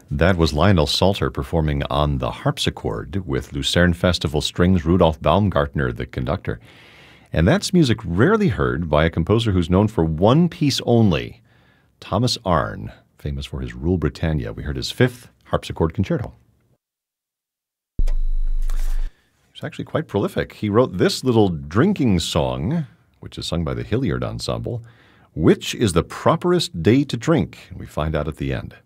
That was Lionel Salter performing on the harpsichord with Lucerne Festival Strings, Rudolf Baumgartner, the conductor. And that's music rarely heard by a composer who's known for one piece only, Thomas Arne, famous for his Rule Britannia. We heard his fifth harpsichord concerto. He's actually quite prolific. He wrote this little drinking song, which is sung by the Hilliard Ensemble. Which is the properest day to drink? We find out at the end.